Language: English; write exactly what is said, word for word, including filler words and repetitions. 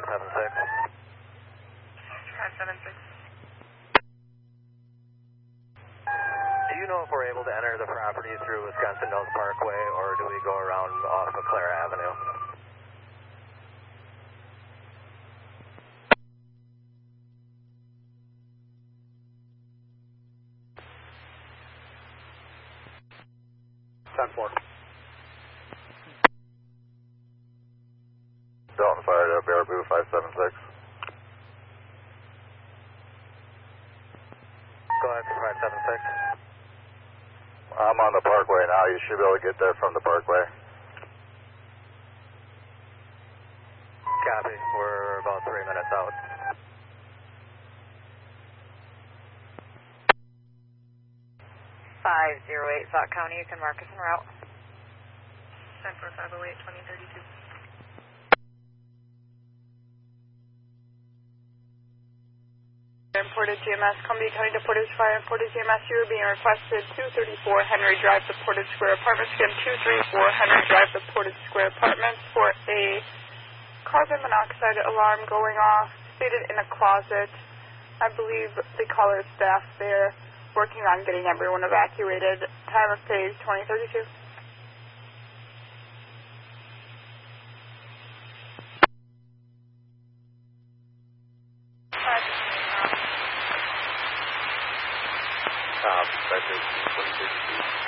seven six. five seven six. Do you know if we're able to enter the property through Wisconsin Mills Parkway, or do we go around off of Clare Avenue? ten four. Dalton fired up, Baraboo five seven six. Go ahead for five seven six. I'm on the parkway now. You should be able to get there from the parkway. Copy. We're about three minutes out. five zero eight, Sauk County, you can mark us en route. ten four five oh eight, twenty thirty-two. Portage G M S, Columbia County to Portage Fire, Portage G M S, you are being requested two thirty-four Henry Drive to Portage Square Apartments. Again, two thirty-four Henry Drive to Portage Square Apartments for a carbon monoxide alarm going off, stated in a closet. I believe the caller staff there working on getting everyone evacuated. Time of phase twenty thirty-two. Um, twenty thirty-two.